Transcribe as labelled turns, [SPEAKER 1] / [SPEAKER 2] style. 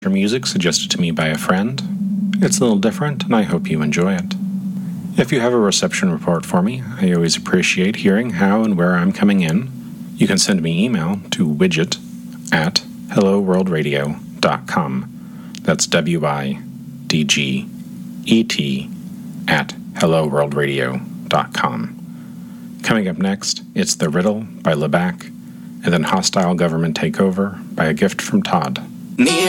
[SPEAKER 1] music suggested to me by a friend. It's a little different, and I hope you enjoy it. If you have a reception report for me, I always appreciate hearing how and where I'm coming in. You can send me email to widget@helloworldradio.com. That's WIDGET@helloworldradio.com. Coming up next, it's The Riddle by Lebac, and then Hostile Government Takeover by A Gift from Todd.